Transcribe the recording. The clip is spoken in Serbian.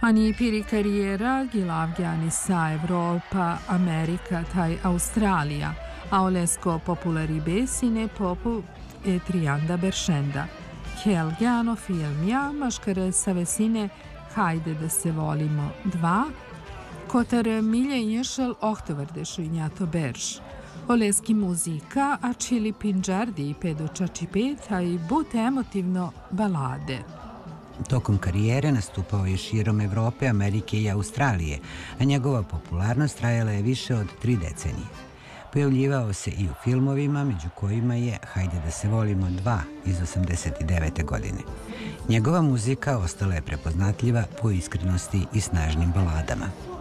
Ani piri kariera gilavgjani sa Evropa, Amerika taj Australija, a olesko populari besine popu e trianda beršenda. Kjelgjano filmja, maškare sa vesine Hajde da se volimo 2, kotar milje inješal ohtovardešu injato berš. Oleski muzika, a čili pinđardi i pedo čačipet, a i but emotivno balade. Tokom karijere nastupao je širom Evrope, Amerike i Australije, a njegova popularnost trajala je više od 3 decenije. Pojavljivao se i u filmovima, među kojima je Hajde da se volimo 2 iz 1989. godine. Njegova muzika ostala je prepoznatljiva po iskrenosti i snažnim baladama.